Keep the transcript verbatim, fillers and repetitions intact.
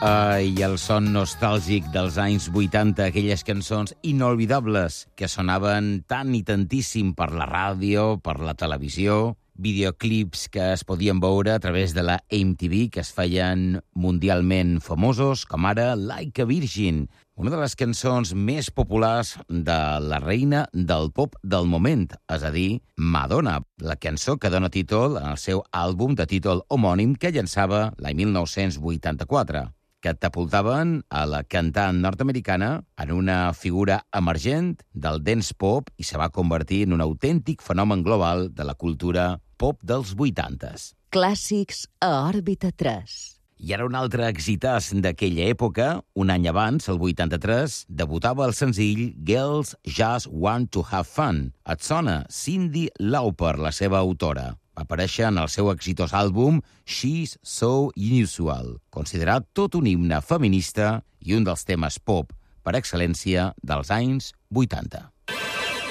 Ai, el son nostàlgic dels anys vuitanta, aquelles cançons inolvidables que sonaven tant i tantíssim per la ràdio, per la televisió, videoclips que es podien veure a través de la M T V, que es feien mundialment famosos, com ara Like a Virgin, una de les cançons més populars de la reina del pop del moment, és a dir, Madonna, la cançó que dona títol al seu àlbum de títol homònim que llançava l'any mil nou-cents vuitanta-quatre, que catapultaven a la cantant nord-americana en una figura emergent del dance pop i se va convertir en un autèntic fenomen global de la cultura pop dels vuitantes. Clàssics a òrbita tres. I ara un altre exitàs d'aquella època, un any abans, el vuitanta-tres, debutava el senzill Girls Just Want to Have Fun. Et sona? Cyndi Lauper, la seva autora. Va aparèixer en el seu exitós àlbum She's So Unusual, considerat tot un himne feminista i un dels temes pop per excel·lència dels anys vuitanta.